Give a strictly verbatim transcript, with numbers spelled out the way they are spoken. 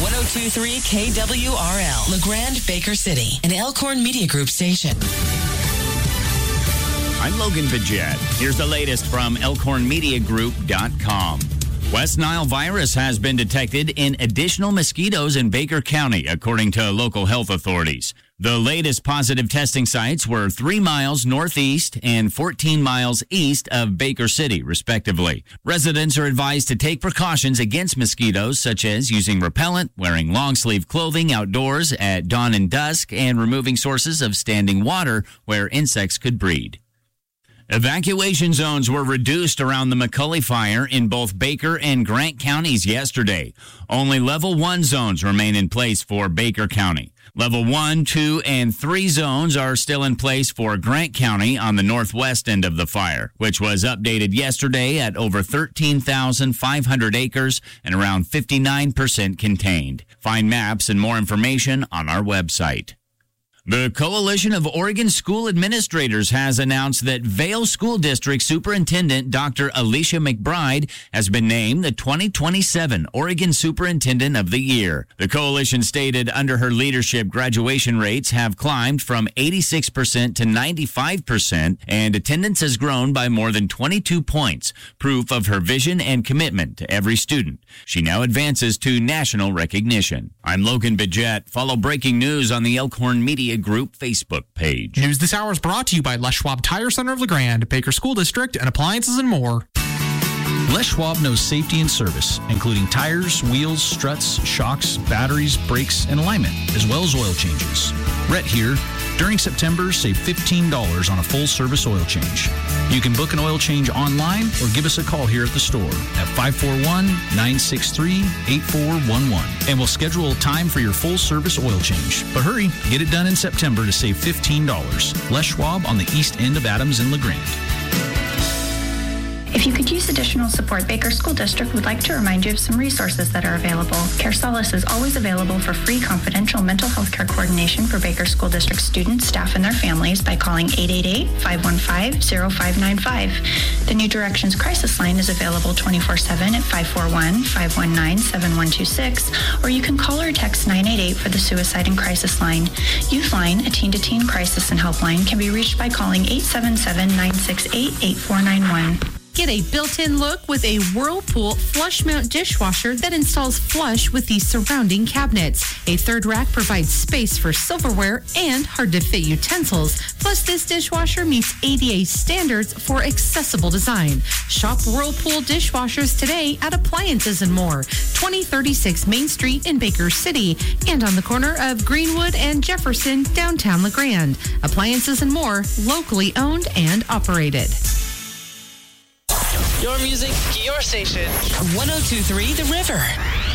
one oh two point three K W R L, LeGrand, Baker City, an Elkhorn Media Group station. I'm Logan Paget. Here's the latest from elkhorn media group dot com. West Nile virus has been detected in additional mosquitoes in Baker County, according to local health authorities. The latest positive testing sites were three miles northeast and fourteen miles east of Baker City, respectively. Residents are advised to take precautions against mosquitoes, such as using repellent, wearing long-sleeve clothing outdoors at dawn and dusk, and removing sources of standing water where insects could breed. Evacuation zones were reduced around the McCully fire in both Baker and Grant counties yesterday. Only level one zones remain in place for Baker County. Level one, two, and three zones are still in place for Grant County on the northwest end of the fire, which was updated yesterday at over thirteen thousand five hundred acres and around fifty-nine percent contained. Find maps and more information on our website. The Coalition of Oregon School Administrators has announced that Vail School District Superintendent Doctor Alicia McBride has been named the twenty twenty-seven Oregon Superintendent of the Year. The coalition stated under her leadership, graduation rates have climbed from eighty-six percent to ninety-five percent, and attendance has grown by more than twenty-two points, proof of her vision and commitment to every student. She now advances to national recognition. I'm Logan Paget. Follow breaking news on the Elkhorn Media Group Facebook page. News this hour is brought to you by Les Schwab Tire Center of LeGrand, Baker School District, and appliances and more. Les Schwab knows safety and service, including tires, wheels, struts, shocks, batteries, brakes, and alignment, as well as oil changes. Rhett here. During September, save fifteen dollars on a full-service oil change. You can book an oil change online or give us a call here at the store at five four one, nine six three, eight four one one. And we'll schedule a time for your full-service oil change. But hurry, get it done in September to save fifteen dollars. Les Schwab on the east end of Adams in LeGrand. If you could use additional support, Baker School District would like to remind you of some resources that are available. Care Solace is always available for free confidential mental health care coordination for Baker School District students, staff, and their families by calling eight eight eight, five one five, zero five nine five. The New Directions Crisis Line is available twenty-four seven at five four one, five one nine, seven one two six, or you can call or text nine eight eight for the Suicide and Crisis Line. Youth Line, a teen-to-teen crisis and helpline, can be reached by calling eight seven seven, nine six eight, eight four nine one. Get a built-in look with a Whirlpool flush mount dishwasher that installs flush with the surrounding cabinets. A third rack provides space for silverware and hard-to-fit utensils. Plus, this dishwasher meets A D A standards for accessible design. Shop Whirlpool dishwashers today at Appliances and More, twenty thirty-six Main Street in Baker City, and on the corner of Greenwood and Jefferson, downtown LeGrand. Appliances and More, locally owned and operated. Your music, your station. one oh two point three The River.